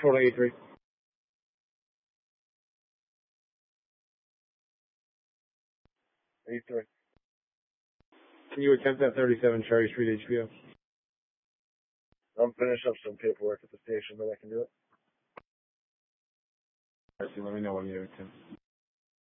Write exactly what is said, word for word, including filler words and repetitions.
Control eighty-three. eighty-three. Can you attempt that thirty-seven Cherry Street H P O? I'm finishing up some paperwork at the station, but I can do it. Alright, so let me know when you attempt.